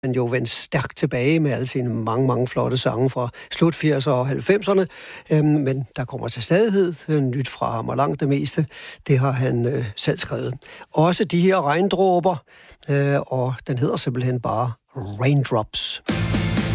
han jo vendt stærkt tilbage med alle sine mange flotte sange fra slut 80'erne og 90'erne. Men der kommer til stadighed nyt fra ham, og langt det meste, det har han selv skrevet. Også de her regndråber, og den hedder simpelthen bare Raindrops.